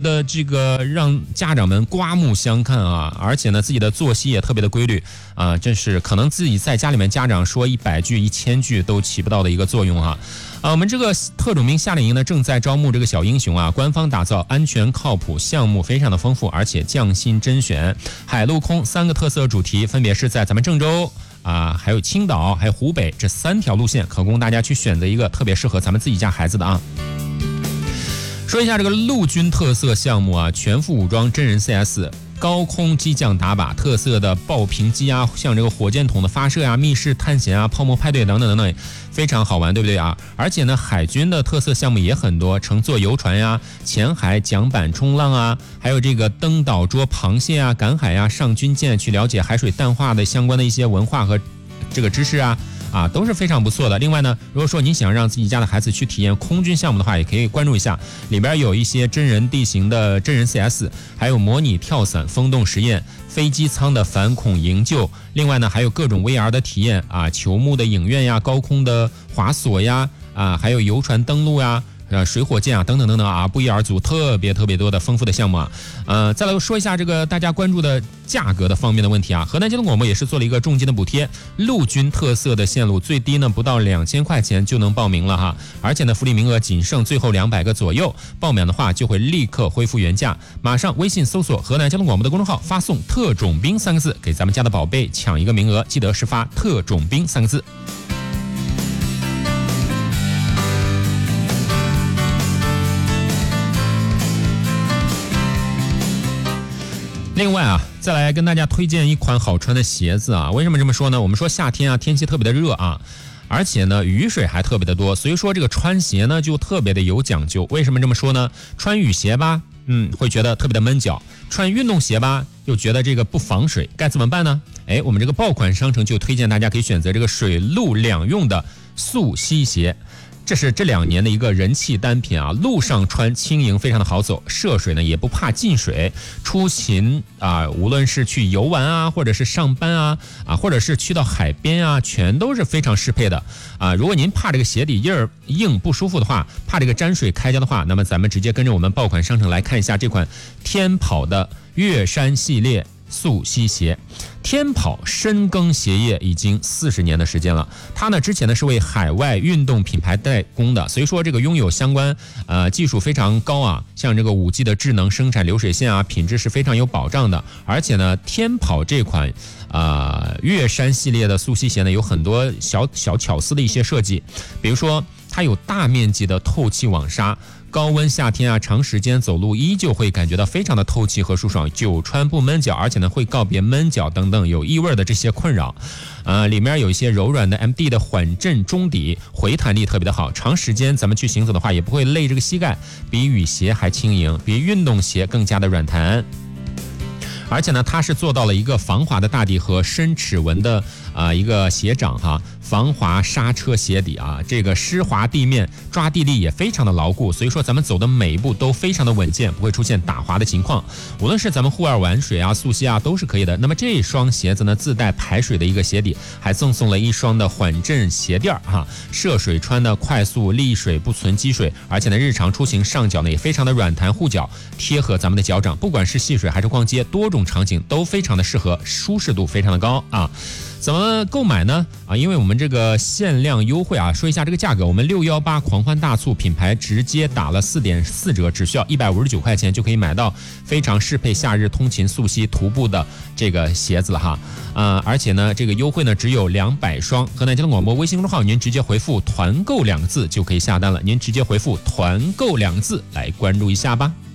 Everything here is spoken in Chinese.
的这个让家长们刮目相看啊，而且呢自己的作息也特别的规律啊，这是可能自己在家里面家长说100句1000句都起不到的一个作用哈。我们这个特种兵夏令营呢正在招募这个小英雄啊，官方打造安全靠谱，项目非常的丰富，而且匠心甄选，海陆空3个特色主题，分别是在咱们郑州还有青岛还有湖北这3条路线，可供大家去选择一个特别适合咱们自己家孩子的啊。说一下这个陆军特色项目啊，全副武装真人 CS。高空机降打靶，特色的爆屏机啊，像这个火箭筒的发射啊，密室探险啊，泡沫派对等等等等，非常好玩，对不对啊？而且呢，海军的特色项目也很多，乘坐游船呀，潜海桨板冲浪啊，还有这个登岛捉螃蟹啊，赶海啊，上军舰去了解海水淡化的相关的一些文化和这个知识啊，都是非常不错的。另外呢，如果说你想让自己家的孩子去体验空军项目的话，也可以关注一下，里边有一些真人地形的真人 CS， 还有模拟跳伞、风洞实验、飞机舱的反恐营救。另外呢，还有各种 VR 的体验啊，球幕的影院呀，高空的滑索呀，还有游船登陆呀。水火箭啊，等等等等啊，不一而足，特别多的丰富的项目啊。再来说一下这个大家关注的价格的方面的问题啊。河南交通广播也是做了一个重金的补贴，陆军特色的线路最低呢不到2000块钱就能报名了哈，而且呢福利名额仅剩最后200个左右，报名的话就会立刻恢复原价。马上微信搜索河南交通广播的公众号，发送特种兵3个字给咱们家的宝贝抢一个名额，记得是发特种兵3个字。另外啊，再来跟大家推荐一款好穿的鞋子啊。为什么这么说呢？我们说夏天啊，天气特别的热啊，而且呢雨水还特别的多，所以说这个穿鞋呢就特别的有讲究。为什么这么说呢？穿雨鞋吧，会觉得特别的闷脚；穿运动鞋吧，又觉得这个不防水，该怎么办呢？我们这个爆款商城就推荐大家可以选择这个水陆两用的速吸鞋。这是这2年的一个人气单品啊，路上穿轻盈，非常的好走，涉水呢也不怕进水，出行无论是去游玩啊，或者是上班或者是去到海边啊，全都是非常适配的如果您怕这个鞋底硬不舒服的话，怕这个沾水开胶的话，那么咱们直接跟着我们爆款商城来看一下这款天跑的越山系列速吸鞋。天跑深耕鞋业已经40年的时间了，它呢之前呢是为海外运动品牌代工的，所以说这个拥有相关技术非常高啊，像这个5G 的智能生产流水线品质是非常有保障的。而且呢，天跑这款越山系列的速吸鞋呢有很多小巧思的一些设计，比如说它有大面积的透气网纱。高温夏天长时间走路依旧会感觉到非常的透气和舒爽，久穿不闷脚，而且呢会告别闷脚等等有异味的这些困扰。里面有一些柔软的 MD 的缓震中底，回弹力特别的好，长时间咱们去行走的话也不会累这个膝盖，比雨鞋还轻盈，比运动鞋更加的软弹。而且呢，它是做到了一个防滑的大底和深齿纹的一个鞋掌哈，防滑刹车鞋底这个湿滑地面抓地力也非常的牢固，所以说咱们走的每一步都非常的稳健，不会出现打滑的情况。无论是咱们户外玩水速吸都是可以的。那么这双鞋子呢，自带排水的一个鞋底，还赠送了一双的缓震鞋垫涉水穿的快速沥水不存积水，而且呢日常出行上脚呢也非常的软弹护脚，贴合咱们的脚掌，不管是戏水还是逛街，多种场景都非常的适合，舒适度非常的高怎么购买呢？因为我们这个限量优惠说一下这个价格，我们618狂欢大促品牌直接打了4.4折，只需要159块钱就可以买到非常适配夏日通勤速吸徒步的这个鞋子了而且呢这个优惠呢只有200双。河南交通广播微信公众号您直接回复团购2个字就可以下单了，您直接回复团购2个字来关注一下吧。